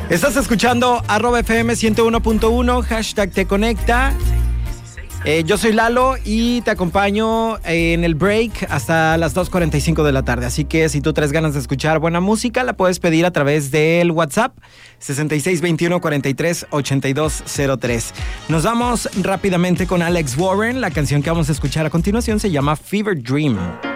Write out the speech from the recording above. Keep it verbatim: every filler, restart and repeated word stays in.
Estás escuchando arroba F M ciento uno punto uno, hashtag te conecta. Eh, yo soy Lalo y te acompaño en el break hasta las dos cuarenta y cinco de la tarde. Así que si tú traes ganas de escuchar buena música, la puedes pedir a través del WhatsApp sesenta y seis veintiuno cuarenta y tres ochenta y dos cero tres. Nos vamos rápidamente con Alex Warren. La canción que vamos a escuchar a continuación se llama Fever Dream.